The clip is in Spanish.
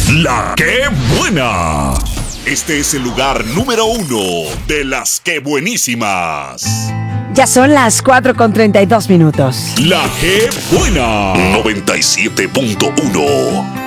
La que buena. Este es el lugar número 1 de las que buenísimas. Ya son las 4:32 minutos. La que buena. 97.1.